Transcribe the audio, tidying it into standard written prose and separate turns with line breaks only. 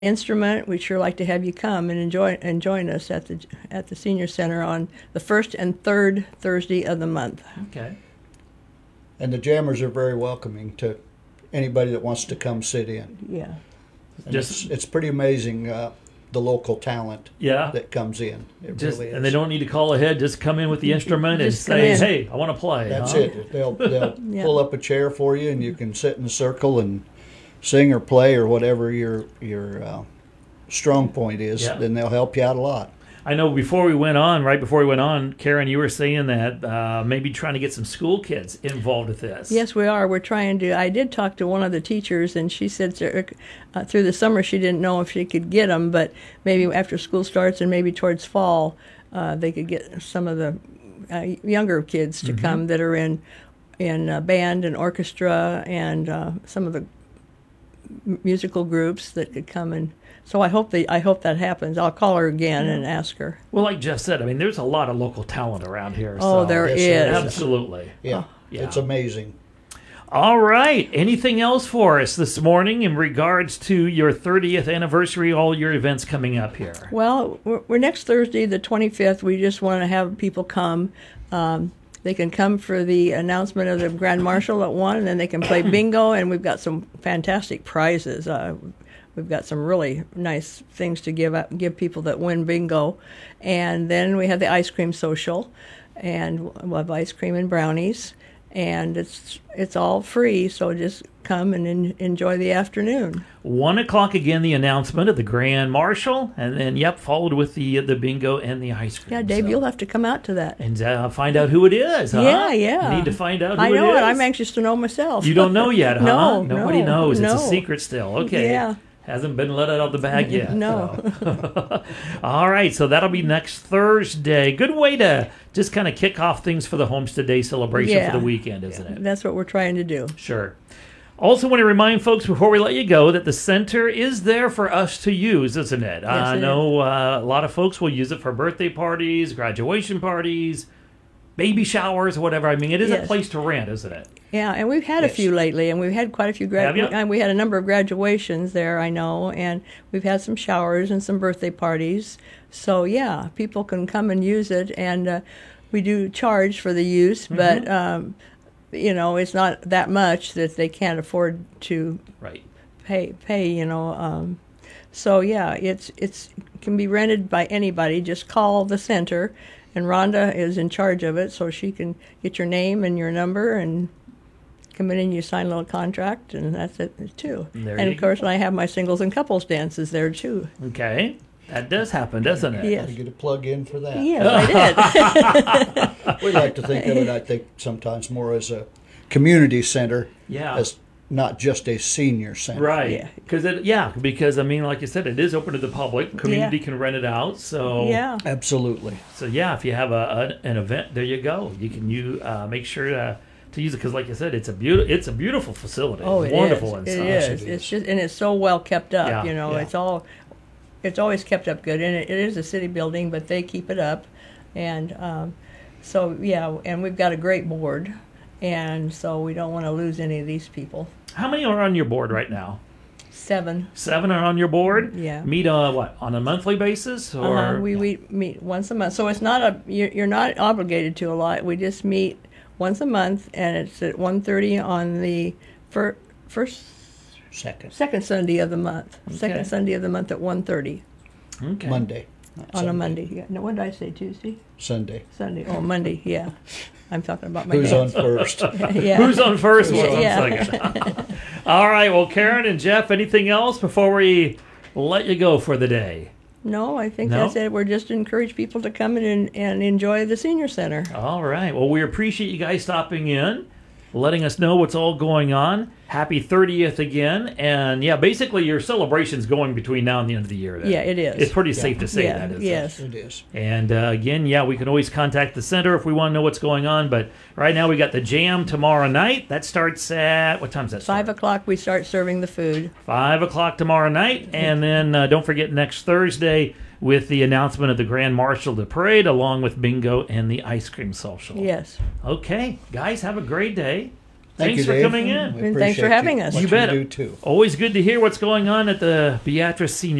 instrument, we'd sure like to have you come and join us at the senior center on the first and third Thursday of the month.
Okay.
And the jammers are very welcoming to anybody that wants to come sit in.
Yeah.
And it's pretty amazing, the local talent that comes in. It really is.
And they don't need to call ahead. Just come in with the instrument and say, "Hey, I want to play."
That's it. They'll pull up a chair for you, and you can sit in a circle and sing or play or whatever your strong point is.
Yeah.
Then they'll help you out a lot.
I know right before we went on, Karen, you were saying that maybe trying to get some school kids involved with this.
Yes, we are. We're trying to. I did talk to one of the teachers, and she said through the summer she didn't know if she could get them, but maybe after school starts and maybe towards fall, they could get some of the younger kids to come that are in band and orchestra and some of the musical groups that could come and. So I hope that happens. I'll call her again and ask her.
Well, like Jeff said, I mean, there's a lot of local talent around here.
Oh, there is.
Absolutely.
Yeah, it's amazing.
All right. Anything else for us this morning in regards to your 30th anniversary, all your events coming up here?
Well, we're next Thursday, the 25th. We just want to have people come. They can come for the announcement of the Grand Marshal at 1, and then they can play bingo, and we've got some fantastic prizes. We've got some really nice things to give people that win bingo. And then we have the ice cream social, and we'll have ice cream and brownies. And it's all free, so just come and enjoy the afternoon.
1 o'clock again, the announcement of the Grand Marshal, and then, followed with the bingo and the ice cream.
Yeah, Dave, you'll have to come out to that.
And find out who it is, huh?
Yeah.
You need to find out who it is.
I know it. I'm anxious to know myself.
You don't know yet, huh?
No.
Nobody knows.
No.
It's a secret still. Okay.
Yeah.
Hasn't been let out of the bag yet.
No.
So. All right, so that'll be next Thursday. Good way to just kind of kick off things for the Homestead Day celebration for the weekend, isn't it?
That's what we're trying to do.
Sure. Also want to remind folks before we let you go that the center is there for us to use, isn't it?
Yes,
I know a lot of folks will use it for birthday parties, graduation parties, baby showers, or whatever. I mean, it is a place to rent, isn't it?
Yeah, and we've had a few lately, and we've had quite a few. And we had a number of graduations there, I know, and we've had some showers and some birthday parties. So yeah, people can come and use it, and we do charge for the use, but it's not that much that they can't afford to pay. So yeah, it can be rented by anybody. Just call the center, and Rhonda is in charge of it, so she can get your name and your number and come in and you sign a little contract, and that's it too. And of course, I have my singles and couples dances there too.
Okay. That does happen, doesn't it?
Yes.
You get a plug in for that.
Yes, I did.
We like to think of it, I think, sometimes more as a community center, as not just a senior center.
Right. Yeah. Because I mean, like you said, it is open to the public. Community can rent it out. So
Absolutely.
So if you have an event, there you go. You can make sure to use it, because like you said, it's a beautiful facility.
Oh,
it's wonderful
inside.
It
is. It's just, and it's so well kept up.
Yeah.
It's always kept up good, and it is a city building, but they keep it up, and and we've got a great board, and so we don't want to lose any of these people.
How many are on your board right now?
7.
7 are on your board?
Yeah.
Meet on a monthly basis, or
we meet once a month, so it's not you're not obligated to a lot. We just meet once a month, and it's at 1:30 on the second Sunday of the month.
Okay.
Second Sunday of the month at 1:30.
Okay.
Monday.
On a Monday. Yeah. No, what did I say? Tuesday?
Sunday.
Oh, Monday. Yeah. I'm talking about my
Who's
day.
on first?
Yeah.
Who's on first? Who's
Yeah.
on second? All right. Well, Karen and Jeff, anything else before we let you go for the day?
No, I think that's it. We're just to encourage people to come in and enjoy the senior center.
All right. Well, we appreciate you guys stopping in, letting us know what's all going on. Happy 30th again. And basically your celebration's going between now and the end of the year. Then.
Yeah, it is.
It's pretty safe to say that, isn't
yes.
It is.
And again, we can always contact the center if we want to know what's going on. But right now we got the jam tomorrow night. That starts at, what time is that?
5 o'clock we start serving the food.
5 o'clock tomorrow night. And then don't forget next Thursday with the announcement of the Grand Marshal of the Parade, along with bingo and the ice cream social.
Yes.
Okay. Guys, have a great day.
Thank
Thanks
you,
for
Dave.
coming in.
We
And thanks for
appreciate
having us.
what
You bet.
do too.
Always good to hear what's going on at the Beatrice Senior